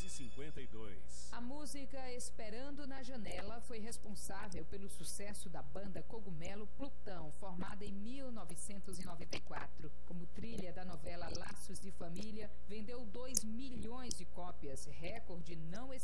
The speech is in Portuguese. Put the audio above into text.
252. A música Esperando na Janela foi responsável pelo sucesso da banda Cogumelo Plutão, formada em 1994. Como trilha da novela Laços de Família, vendeu 2 milhões de cópias, recorde não